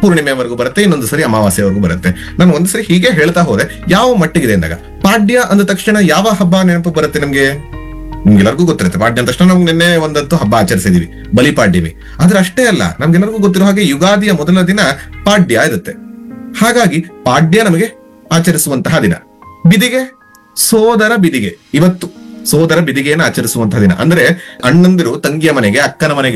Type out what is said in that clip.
ಪೂರ್ಣಿಮೆವರೆಗೂ ಬರುತ್ತೆ, ಇನ್ನೊಂದು ಸರಿ ಅಮಾವಾಸ್ಯೆವರೆಗೂ ಬರುತ್ತೆ. ನಾನು ಒಂದು ಸರಿ ಹೀಗೆ ಹೇಳ್ತಾ ಹೋದೆ ಯಾವ ಮಟ್ಟಿಗಿದೆ ಅಂದಾಗ, ಪಾಡ್ಯ ಅಂದ ತಕ್ಷಣ ಯಾವ ಹಬ್ಬ ನೆನಪು ಬರುತ್ತೆ ನಮ್ಗೆ? ನಿಮ್ಗೆಲ್ಲರಿಗೂ ಗೊತ್ತಿರುತ್ತೆ ಪಾಡ್ಯ ಅಂದ ತಕ್ಷಣ ನಮ್ಗೆ ನಿನ್ನೆ ಒಂದಂತೂ ಹಬ್ಬ ಆಚರಿಸಿದೀವಿ, ಬಲಿಪಾಡ್ಯವಿ. ಆದ್ರೆ ಅಷ್ಟೇ ಅಲ್ಲ, ನಮ್ಗೆಲ್ಲರಿಗೂ ಗೊತ್ತಿರೋ ಹಾಗೆ ಯುಗಾದಿಯ ಮೊದಲ ದಿನ ಪಾಡ್ಯ ಇರುತ್ತೆ. ಹಾಗಾಗಿ ಪಾಡ್ಯ ನಮಗೆ ಆಚರಿಸುವಂತಹ ದಿನ. ಬಿದಿಗೆ, ಸೋದರ ಬಿದಿಗೆ, ಇವತ್ತು ಸೋದರ ಬಿದಿಗೆಯನ್ನು ಆಚರಿಸುವಂತಹ ದಿನ. ಅಂದ್ರೆ ಅಣ್ಣಂದಿರು ತಂಗಿಯ ಮನೆಗೆ, ಅಕ್ಕನ ಮನೆಗೆ